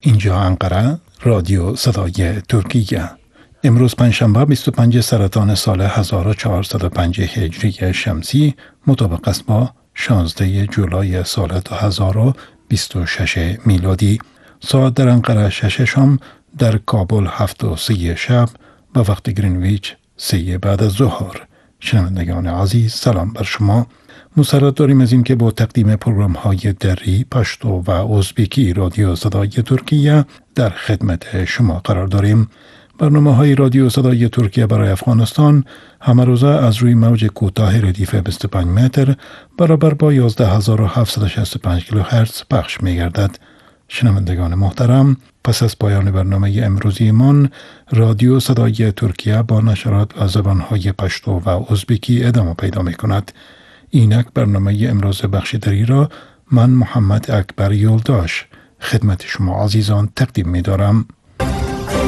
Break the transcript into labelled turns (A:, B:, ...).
A: اینجا انقره، رادیو صدای ترکیه. امروز پنجشنبه 25 سرطان سال 1405 هجری شمسی مطابق است با 16 جولای سال 2026 میلادی. ساعت در انقره 6 شام، در کابل 7:30 شب و وقت گرینویچ 3 بعد از ظهر. شنوندگان عزیز، سلام بر شما. مسرت داریم از این که با تقدیم پروگرام های دری، پشتو و ازبکی رادیو صدای ترکیه در خدمت شما قرار داریم. برنامه های رادیو صدای ترکیه برای افغانستان همه روزه از روی موج کوتاه ردیف 25 متر برابر با 11765 کیلوهرتز پخش می گردد. شنوندگان محترم، پس از پایان برنامه امروزی من، رادیو صدای ترکیه با نشرات و زبانهای پشتو و ازبکی ادامه پیدا می کند. اینک برنامه امروز بخش دری را من محمد اکبر یولداش خدمت شما عزیزان تقدیم می دارم.